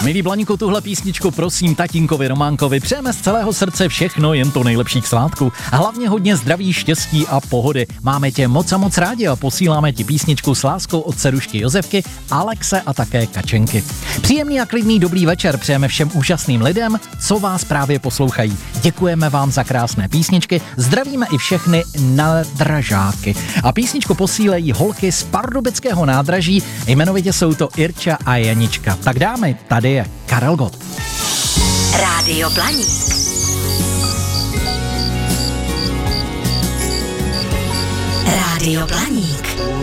Milí Blaníku, tuhle písničku prosím tatínkovi Románkovi přejeme z celého srdce všechno, jen to nejlepší k svátku. A hlavně hodně zdraví, štěstí a pohody. Máme tě moc a moc rádi a posíláme ti písničku s láskou od dcerušky Josefky, Alexe a také Kačenky. Příjemný a klidný dobrý večer přejeme všem úžasným lidem, co vás právě poslouchají. Děkujeme vám za krásné písničky, zdravíme i všechny nádražáky. A písničku posílejí holky z Pardubického nádraží, jmenovitě jsou to Irča a Janička. Tak dámy, tady je Karel Gott. Rádio Blaník. Rádio Blaník.